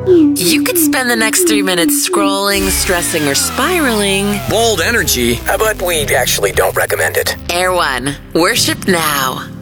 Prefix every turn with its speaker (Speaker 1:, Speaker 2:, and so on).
Speaker 1: You could spend the next 3 minutes scrolling, stressing, or spiraling.
Speaker 2: Bold energy, but we actually don't recommend it.
Speaker 1: Air One. Worship now.